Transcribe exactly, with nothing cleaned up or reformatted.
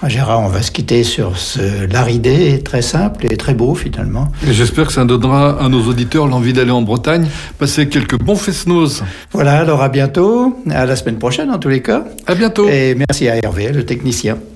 Gérard, on va se quitter sur ce laridé très simple et très beau finalement. Et j'espère que ça donnera à nos auditeurs l'envie d'aller en Bretagne, passer quelques bons fest-noz. Voilà, alors à bientôt, à la semaine prochaine en tous les cas. À bientôt. Et merci à Hervé, le technicien.